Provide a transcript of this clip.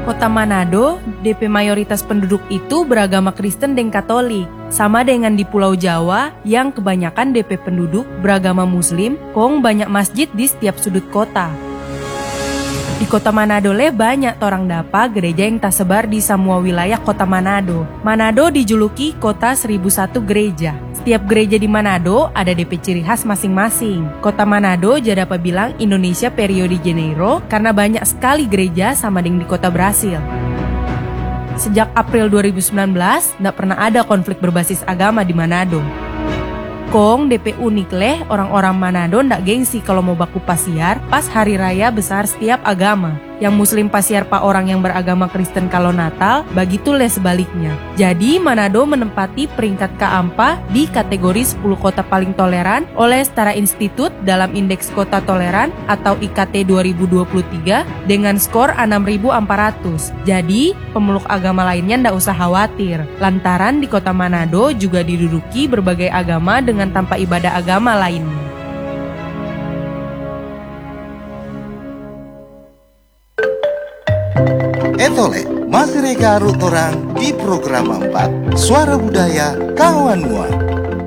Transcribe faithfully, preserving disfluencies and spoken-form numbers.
Kota Manado, D P mayoritas penduduk itu beragama Kristen dan Katolik. Sama dengan di Pulau Jawa, yang kebanyakan D P penduduk beragama Muslim, kong banyak masjid di setiap sudut kota. Di Kota Manado le banyak torang dapa gereja yang tersebar di semua wilayah Kota Manado. Manado dijuluki Kota seribu satu Gereja. Setiap gereja di Manado ada D P ciri khas masing-masing. Kota Manado jadi apa bilang Indonesia Rio de Janeiro karena banyak sekali gereja sama dengan di kota Brasil. Sejak April dua ribu sembilan belas, tidak pernah ada konflik berbasis agama di Manado. Kong D P unik leh, orang-orang Manado ndak gengsi kalau mau baku pasiar pas hari raya besar setiap agama. Yang Muslim pasiar pa orang yang beragama Kristen kalau Natal, begitu leh sebaliknya. Jadi Manado menempati peringkat keempat di kategori sepuluh kota paling toleran oleh Setara Institute dalam Indeks Kota Toleran atau I K T dua ribu dua puluh tiga dengan skor enam ribu empat ratus. Jadi pemeluk agama lainnya ndak usah khawatir, lantaran di Kota Manado juga diduduki berbagai agama dengan tanpa ibadah agama lainnya. Etole, masih reka arut orang di program empat Suara Budaya Kawan Mua.